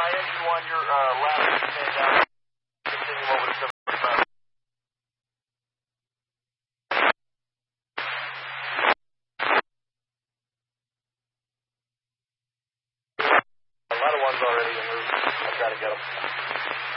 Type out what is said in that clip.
Ryan, you on your last and continue over to 745. A lot of ones already in route. I've got to get them.